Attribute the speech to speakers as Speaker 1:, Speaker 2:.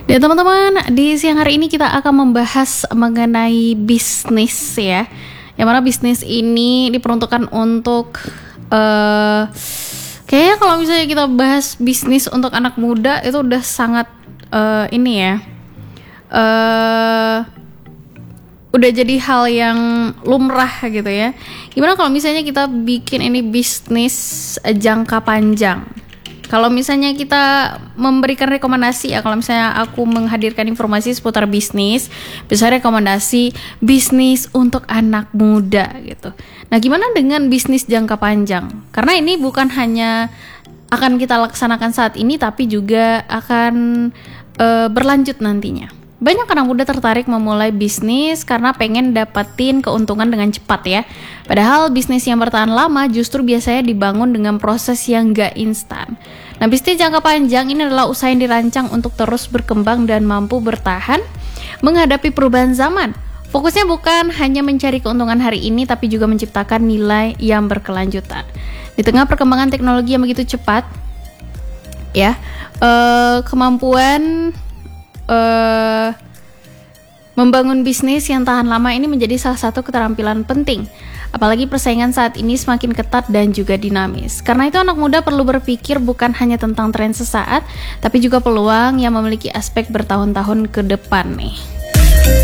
Speaker 1: Dan teman-teman, di siang hari ini kita akan membahas mengenai bisnis ya. Yang mana bisnis ini diperuntukkan untuk kayaknya kalau misalnya kita bahas bisnis untuk anak muda itu udah sangat udah jadi hal yang lumrah gitu ya. Gimana kalau misalnya kita bikin ini bisnis jangka panjang? Kalau misalnya kita memberikan rekomendasi ya, kalau misalnya aku menghadirkan informasi seputar bisnis, bisa rekomendasi bisnis untuk anak muda gitu. Nah, gimana dengan bisnis jangka panjang? Karena ini bukan hanya akan kita laksanakan saat ini, tapi juga akan berlanjut nantinya. Banyak anak muda tertarik memulai bisnis karena pengen dapetin keuntungan dengan cepat ya. Padahal bisnis yang bertahan lama justru biasanya dibangun dengan proses yang gak instan. Nah, bisnis jangka panjang ini adalah usaha yang dirancang untuk terus berkembang dan mampu bertahan menghadapi perubahan zaman. Fokusnya bukan hanya mencari keuntungan hari ini, tapi juga menciptakan nilai yang berkelanjutan. Di tengah perkembangan teknologi yang begitu cepat, ya, kemampuan membangun bisnis yang tahan lama ini menjadi salah satu keterampilan penting. Apalagi persaingan saat ini semakin ketat dan juga dinamis. Karena itu anak muda perlu berpikir bukan hanya tentang tren sesaat, tapi juga peluang yang memiliki aspek bertahun-tahun ke depan nih.